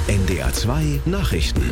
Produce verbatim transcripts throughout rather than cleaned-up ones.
N D R zwei Nachrichten.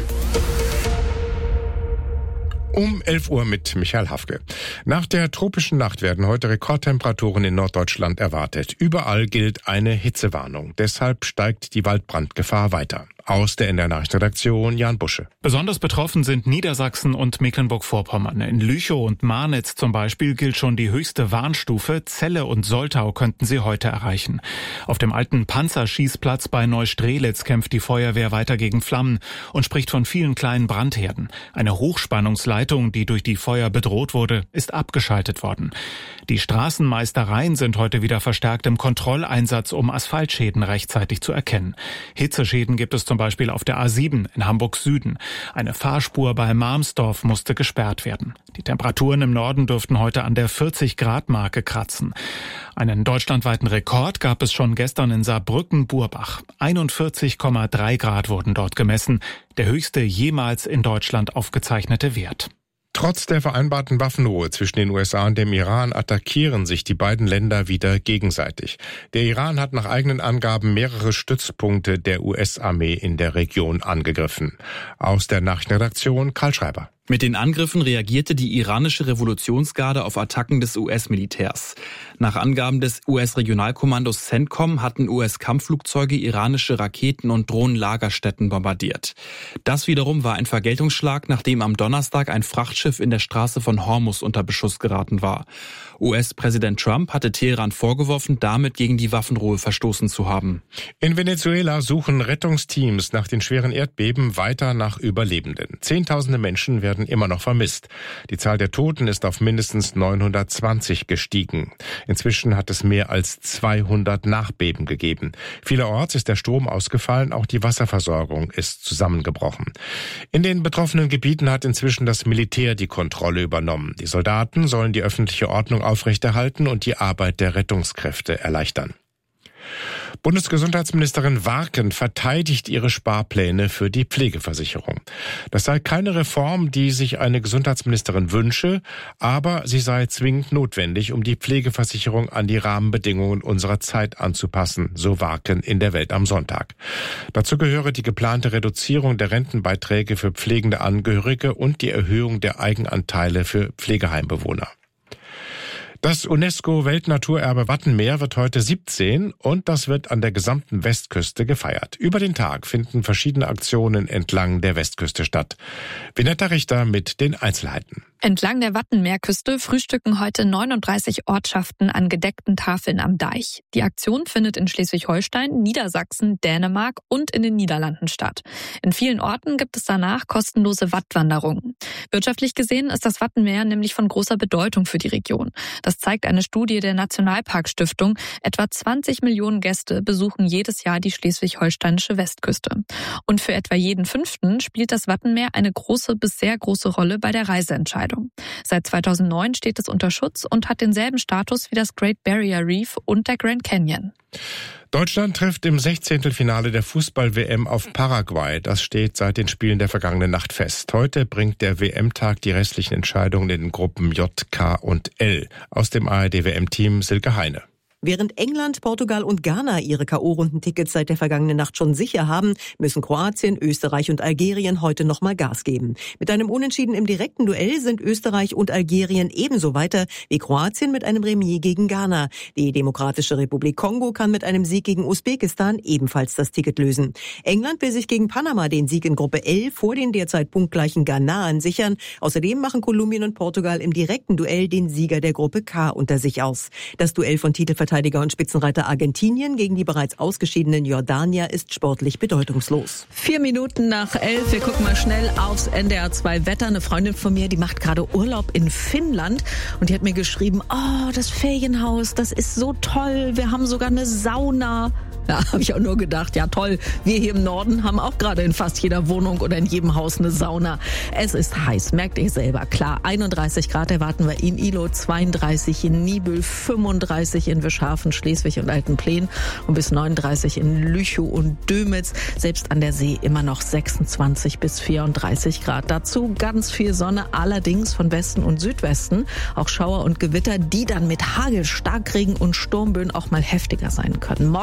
Um elf Uhr mit Michael Hafke. Nach der tropischen Nacht werden heute Rekordtemperaturen in Norddeutschland erwartet. Überall gilt eine Hitzewarnung. Deshalb steigt die Waldbrandgefahr weiter. Aus der N D R Nachrichtenredaktion Jan Busche. Besonders betroffen sind Niedersachsen und Mecklenburg-Vorpommern. In Lüchow und Marnitz zum Beispiel gilt schon die höchste Warnstufe. Celle und Soltau könnten sie heute erreichen. Auf dem alten Panzerschießplatz bei Neustrelitz kämpft die Feuerwehr weiter gegen Flammen und spricht von vielen kleinen Brandherden. Eine Hochspannungsleitung, die durch die Feuer bedroht wurde, ist abgeschaltet worden. Die Straßenmeistereien sind heute wieder verstärkt im Kontrolleinsatz, um Asphaltschäden rechtzeitig zu erkennen. Hitzeschäden gibt es zum Beispiel auf der A sieben in Hamburg Süden. Eine Fahrspur bei Marmsdorf musste gesperrt werden. Die Temperaturen im Norden dürften heute an der vierzig Grad Marke kratzen. Einen deutschlandweiten Rekord gab es schon gestern in Saarbrücken-Burbach. einundvierzig Komma drei Grad wurden dort gemessen, der höchste jemals in Deutschland aufgezeichnete Wert. Trotz der vereinbarten Waffenruhe zwischen den U S A und dem Iran attackieren sich die beiden Länder wieder gegenseitig. Der Iran hat nach eigenen Angaben mehrere Stützpunkte der U S-Armee in der Region angegriffen. Aus der Nachrichtenredaktion Karl Schreiber. Mit den Angriffen reagierte die iranische Revolutionsgarde auf Attacken des U S-Militärs. Nach Angaben des U S-Regionalkommandos CENTCOM hatten U S-Kampfflugzeuge iranische Raketen- und Drohnenlagerstätten bombardiert. Das wiederum war ein Vergeltungsschlag, nachdem am Donnerstag ein Frachtschiff in der Straße von Hormuz unter Beschuss geraten war. U S-Präsident Trump hatte Teheran vorgeworfen, damit gegen die Waffenruhe verstoßen zu haben. In Venezuela suchen Rettungsteams nach den schweren Erdbeben weiter nach Überlebenden. Zehntausende Menschen werden immer noch vermisst. Die Zahl der Toten ist auf mindestens neunhundertzwanzig gestiegen. Inzwischen hat es mehr als zweihundert Nachbeben gegeben. Vielerorts ist der Strom ausgefallen, auch die Wasserversorgung ist zusammengebrochen. In den betroffenen Gebieten hat inzwischen das Militär die Kontrolle übernommen. Die Soldaten sollen die öffentliche Ordnung aufrechterhalten und die Arbeit der Rettungskräfte erleichtern. Bundesgesundheitsministerin Warken verteidigt ihre Sparpläne für die Pflegeversicherung. Das sei keine Reform, die sich eine Gesundheitsministerin wünsche, aber sie sei zwingend notwendig, um die Pflegeversicherung an die Rahmenbedingungen unserer Zeit anzupassen, so Warken in der Welt am Sonntag. Dazu gehöre die geplante Reduzierung der Rentenbeiträge für pflegende Angehörige und die Erhöhung der Eigenanteile für Pflegeheimbewohner. Das UNESCO-Weltnaturerbe Wattenmeer wird heute siebzehn und das wird an der gesamten Westküste gefeiert. Über den Tag finden verschiedene Aktionen entlang der Westküste statt. Vinetta Richter mit den Einzelheiten. Entlang der Wattenmeerküste frühstücken heute neununddreißig Ortschaften an gedeckten Tafeln am Deich. Die Aktion findet in Schleswig-Holstein, Niedersachsen, Dänemark und in den Niederlanden statt. In vielen Orten gibt es danach kostenlose Wattwanderungen. Wirtschaftlich gesehen ist das Wattenmeer nämlich von großer Bedeutung für die Region. Das zeigt eine Studie der Nationalparkstiftung. Etwa zwanzig Millionen Gäste besuchen jedes Jahr die schleswig-holsteinische Westküste. Und für etwa jeden Fünften spielt das Wattenmeer eine große bis sehr große Rolle bei der Reiseentscheidung. Seit zweitausendneun steht es unter Schutz und hat denselben Status wie das Great Barrier Reef und der Grand Canyon. Deutschland trifft im Sechzehntelfinale der Fußball-W M auf Paraguay. Das steht seit den Spielen der vergangenen Nacht fest. Heute bringt der W M-Tag die restlichen Entscheidungen in den Gruppen J, K und L. Aus dem A R D-W M-Team Silke Heine. Während England, Portugal und Ghana ihre K O-Rundentickets seit der vergangenen Nacht schon sicher haben, müssen Kroatien, Österreich und Algerien heute nochmal Gas geben. Mit einem Unentschieden im direkten Duell sind Österreich und Algerien ebenso weiter wie Kroatien mit einem Remis gegen Ghana. Die Demokratische Republik Kongo kann mit einem Sieg gegen Usbekistan ebenfalls das Ticket lösen. England will sich gegen Panama den Sieg in Gruppe L vor den derzeit punktgleichen Ghanaren sichern. Außerdem machen Kolumbien und Portugal im direkten Duell den Sieger der Gruppe K unter sich aus. Das Duell von Titelverteidiger und Spitzenreiter Argentinien gegen die bereits ausgeschiedenen Jordanier ist sportlich bedeutungslos. Vier Minuten nach elf. Wir gucken mal schnell aufs N D R zwei Wetter. Eine Freundin von mir, die macht gerade Urlaub in Finnland und die hat mir geschrieben, oh, das Ferienhaus, das ist so toll. Wir haben sogar eine Sauna. Ja, habe ich auch nur gedacht, ja toll, wir hier im Norden haben auch gerade in fast jeder Wohnung oder in jedem Haus eine Sauna. Es ist heiß, merkt ihr selber, klar. einunddreißig Grad erwarten wir in Ilo, zweiunddreißig in Nibel, fünfunddreißig in Wischhafen, Schleswig und Altenplen und bis neununddreißig in Lüchow und Dömitz. Selbst an der See immer noch sechsundzwanzig bis vierunddreißig Grad. Dazu ganz viel Sonne, allerdings von Westen und Südwesten. Auch Schauer und Gewitter, die dann mit Hagel, Starkregen und Sturmböen auch mal heftiger sein können. Morgen müssen wir auch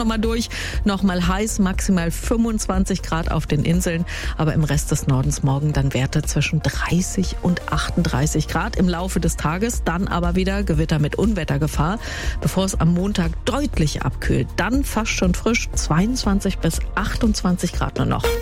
nochmal durch. Nochmal heiß, maximal fünfundzwanzig Grad auf den Inseln, aber im Rest des Nordens morgen dann Werte zwischen dreißig und achtunddreißig Grad im Laufe des Tages. Dann aber wieder Gewitter mit Unwettergefahr, bevor es am Montag deutlich abkühlt. Dann fast schon frisch, zweiundzwanzig bis achtundzwanzig Grad nur noch.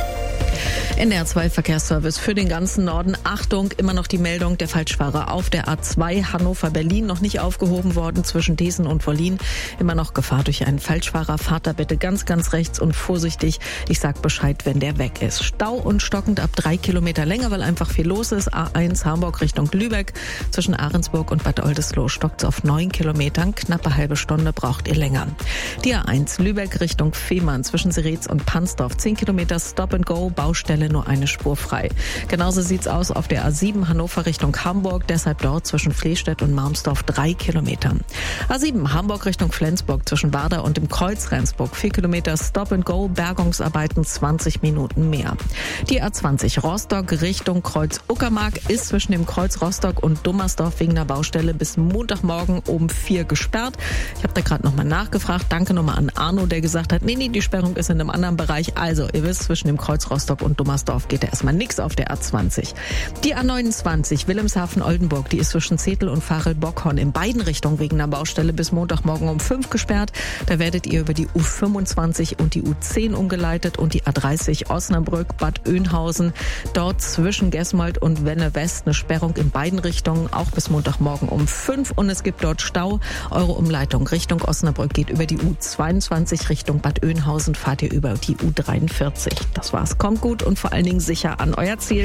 N D R zwei Verkehrsservice für den ganzen Norden. Achtung, immer noch die Meldung, der Falschfahrer auf der A zwei Hannover-Berlin noch nicht aufgehoben worden zwischen Desen und Wollin. Immer noch Gefahr durch einen Falschfahrer. Fahrt da bitte ganz, ganz rechts und vorsichtig. Ich sag Bescheid, wenn der weg ist. Stau und stockend ab drei Kilometer länger, weil einfach viel los ist. A eins Hamburg Richtung Lübeck. Zwischen Ahrensburg und Bad Oldesloe stockt es auf neun Kilometern. Knappe halbe Stunde braucht ihr länger. Die A eins Lübeck Richtung Fehmarn zwischen Seretz und Pansdorf. zehn Kilometer Stop and Go, Baustelle nur eine Spur frei. Genauso sieht's aus auf der A sieben Hannover Richtung Hamburg, deshalb dort zwischen Flehstedt und Malmsdorf drei Kilometer. A sieben Hamburg Richtung Flensburg zwischen Werder und dem Kreuz Rendsburg vier Kilometer Stop and Go, Bergungsarbeiten zwanzig Minuten mehr. Die A zwanzig Rostock Richtung Kreuz Uckermark ist zwischen dem Kreuz Rostock und Dummersdorf wegen der Baustelle bis Montagmorgen um vier gesperrt. Ich habe da gerade nochmal nachgefragt. Danke nochmal an Arno, der gesagt hat, nee, nee, die Sperrung ist in einem anderen Bereich. Also, ihr wisst, zwischen dem Kreuz Rostock und Dummersdorf geht ja erstmal nichts auf der A zwanzig. Die A neunundzwanzig Wilhelmshaven-Oldenburg, die ist zwischen Zetel und Varel-Bockhorn in beiden Richtungen wegen einer Baustelle bis Montagmorgen um fünf gesperrt. Da werdet ihr über die U fünfundzwanzig und die U zehn umgeleitet und die A dreißig Osnabrück, Bad Oeynhausen. Dort zwischen Gesmold und Wenne West eine Sperrung in beiden Richtungen, auch bis Montagmorgen um fünf. Und es gibt dort Stau. Eure Umleitung Richtung Osnabrück geht über die U zweiundzwanzig, Richtung Bad Oeynhausen fahrt ihr über die U dreiundvierzig. Das war's. Kommt gut und vor allen Dingen sicher an euer Ziel.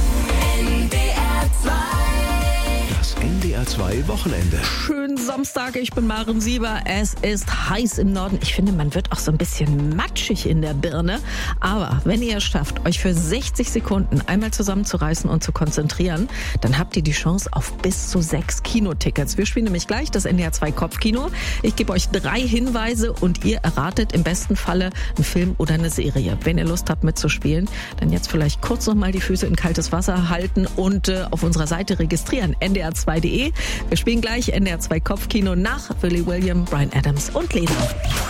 N D R zwei. Das N D R zwei Wochenende. Schönen Samstag, ich bin Maren Sieber. Es ist heiß im Norden. Ich finde, man wird auch so ein bisschen matschig in der Birne. Aber wenn ihr es schafft, euch für sechzig Sekunden einmal zusammenzureißen und zu konzentrieren, dann habt ihr die Chance auf bis zu sechs Kinotickets. Wir spielen nämlich gleich das N D R zwei Kopfkino. Ich gebe euch drei Hinweise und ihr erratet im besten Falle einen Film oder eine Serie. Wenn ihr Lust habt mitzuspielen, dann jetzt vielleicht kurz noch mal die Füße in kaltes Wasser halten und äh, auf unserer Seite registrieren, N D R zwei Punkt de. Wir spielen gleich N D R zwei Kopfkino nach Willy William, Bryan Adams und Lena.